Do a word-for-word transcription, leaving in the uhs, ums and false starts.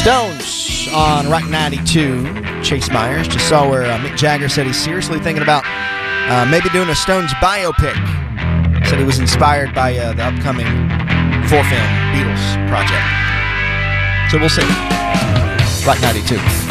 Stones on Rock ninety-two. Chase Myers. Just saw where uh, Mick Jagger said he's seriously thinking about uh, maybe doing a Stones biopic. Said he was inspired by uh, the upcoming four-film Beatles project. So we'll see. Rock ninety-two.